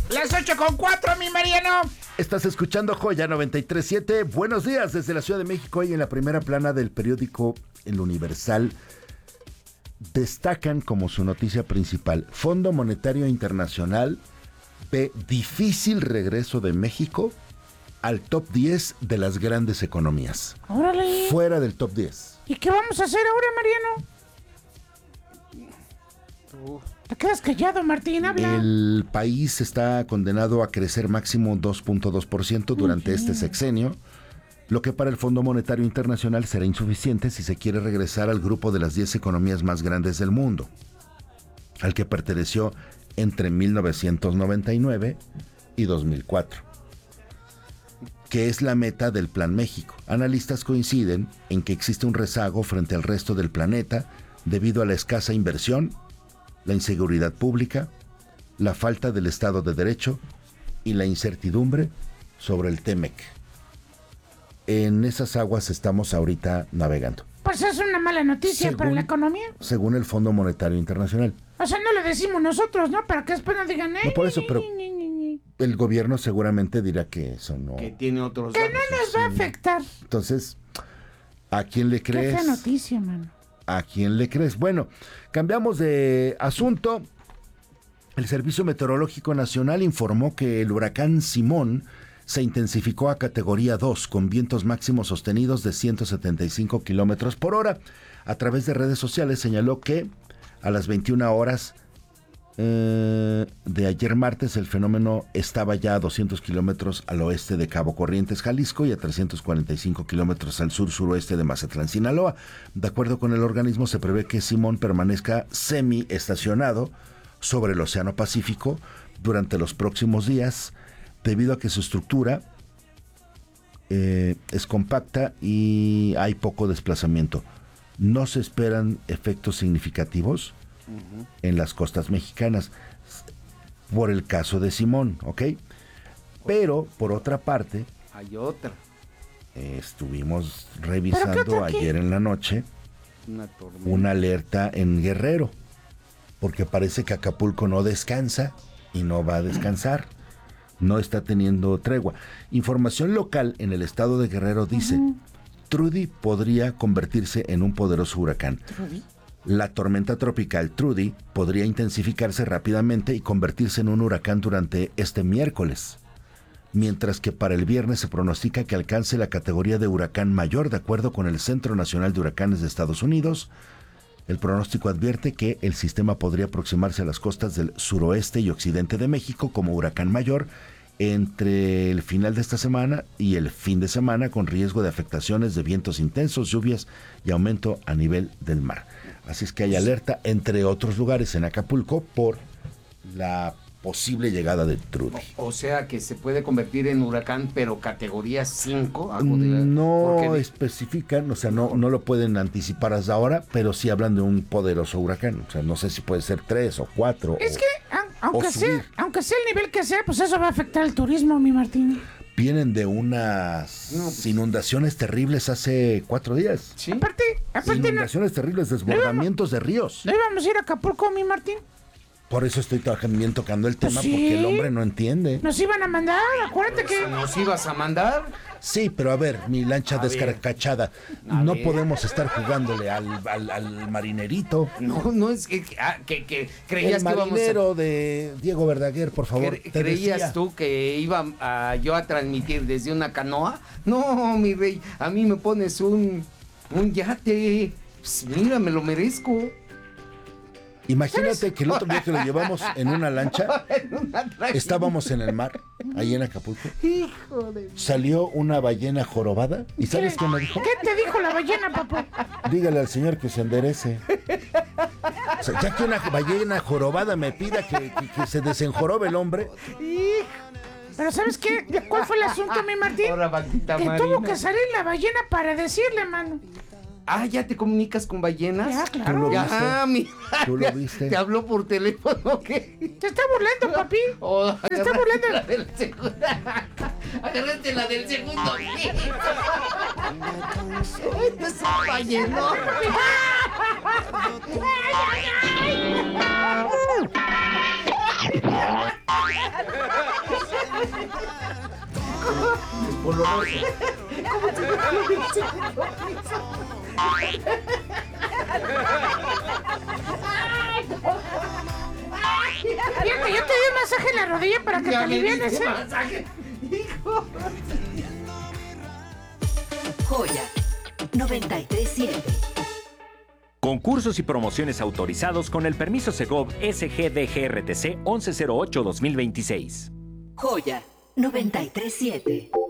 Las 8:04, mi Mariano. Estás escuchando Joya 93.7. Buenos días desde la Ciudad de México. Y en la primera plana del periódico El Universal destacan como su noticia principal: Fondo Monetario Internacional ve difícil regreso de México al top 10 de las grandes economías. Órale. Fuera del top 10. ¿Y qué vamos a hacer ahora, Mariano? ¿Te quedas callado, Martín? Habla. El país está condenado a crecer máximo 2.2% durante este sexenio, lo que para el Fondo Monetario Internacional será insuficiente si se quiere regresar al grupo de las 10 economías más grandes del mundo, al que perteneció entre 1999 y 2004, que es la meta del Plan México. Analistas coinciden en que existe un rezago frente al resto del planeta debido a la escasa inversión, la inseguridad pública, la falta del Estado de Derecho y la incertidumbre sobre el TEMEC. En esas aguas estamos ahorita navegando. Pues es una mala noticia para la economía. Según el Fondo Monetario Internacional. O sea, no lo decimos nosotros, ¿no? Para que después nos digan... No por eso, pero el gobierno seguramente dirá que eso no... Que tiene otros que datos. no nos va a afectar. Entonces, ¿a quién le crees? Qué fea noticia, mano. ¿A quién le crees? Bueno, cambiamos de asunto. El Servicio Meteorológico Nacional informó que el huracán Simón se intensificó a categoría 2 con vientos máximos sostenidos de 175 kilómetros por hora. A través de redes sociales señaló que a las 21 horas de ayer martes el fenómeno estaba ya a 200 kilómetros al oeste de Cabo Corrientes, Jalisco, y a 345 kilómetros al sur-suroeste de Mazatlán, Sinaloa. De acuerdo con el organismo, se prevé que Simón permanezca semi-estacionado sobre el Océano Pacífico durante los próximos días, debido a que su estructura es compacta y hay poco desplazamiento. No se esperan efectos significativos en las costas mexicanas por el caso de Simón, ¿ok? Pero, por otra parte, Hay otra. estuvimos revisando ayer en la noche Una tormenta. una alerta en Guerrero, porque parece que Acapulco no descansa y no va a descansar. No está teniendo tregua. Información local en el estado de Guerrero dice: Trudy podría convertirse en un poderoso huracán. ¿Trudy? La tormenta tropical Trudy podría intensificarse rápidamente y convertirse en un huracán durante este miércoles, mientras que para el viernes se pronostica que alcance la categoría de huracán mayor, de acuerdo con el Centro Nacional de Huracanes de Estados Unidos. El pronóstico advierte que el sistema podría aproximarse a las costas del suroeste y occidente de México como huracán mayor entre el final de esta semana y el fin de semana, con riesgo de afectaciones de vientos intensos, lluvias y aumento a nivel del mar. Así es que hay alerta, entre otros lugares, en Acapulco por la posible llegada de Trudy. O sea que se puede convertir en huracán, pero categoría 5. No especifican, o sea, no lo pueden anticipar hasta ahora, pero sí hablan de un poderoso huracán. O sea, no sé si puede ser 3 o 4. Es que, aunque sea el nivel que sea, pues eso va a afectar al turismo, mi Martín. Vienen de unas inundaciones terribles hace 4 días. ¿Sí? Aparte Inundaciones terribles, desbordamientos de ríos. ¿no íbamos a ir a Acapulco, mi Martín? Por eso estoy también tocando el tema, Sí. porque el hombre no entiende. Nos iban a mandar, acuérdate que... ¿Nos ibas a mandar? Sí, pero a ver, mi lancha descarcachada, no podemos estar jugándole al marinerito. No es que creías El que íbamos marinero de Diego Verdaguer, por favor. te ¿Creías decía. tú que iba yo a transmitir desde una canoa? No, mi rey, a mí me pones un yate. Pues mira, me lo merezco. Imagínate que el otro día que lo llevamos en una lancha, estábamos en el mar, ahí en Acapulco. Hijo de... Salió una ballena jorobada. ¿Y sabes qué me dijo? ¿Qué te dijo la ballena, papá? Dígale al señor que se enderece. O sea, ya que una ballena jorobada me pida que se desenjorobe el hombre. Pero ¿sabes qué? ¿Cuál fue el asunto, mi Martín? Ahora, Bandita Que Marina. tuvo que salir la ballena para decirle, mano. Ah, ¿ya te comunicas con ballenas? Ya, claro. ¿Tú lo Ya, viste? mira. ¿Tú lo viste? ¿Te habló por teléfono qué? Te está burlando, papi. Oh, Te está burlando. la del segundo. Agárrate la del segundo. Este es un ballenón. ¡Ay, ay, ay! Fíjate, yo te di un masaje en la rodilla para que te alivienes, ¿eh? Joya 93.7. Concursos y promociones autorizados con el permiso Segov SGDGRTC 1108-2026. Joya 93.7.